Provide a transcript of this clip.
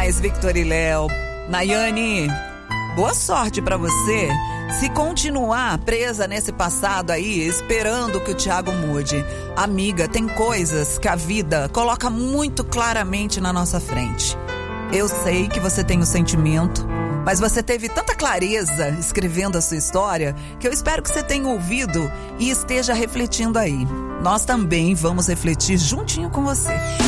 demais, Victor e Léo. Nayane, boa sorte pra você. Se continuar presa nesse passado aí, esperando que o Thiago mude. Amiga, tem coisas que a vida coloca muito claramente na nossa frente. Eu sei que você tem o sentimento, mas você teve tanta clareza escrevendo a sua história que eu espero que você tenha ouvido e esteja refletindo aí. Nós também vamos refletir juntinho com você.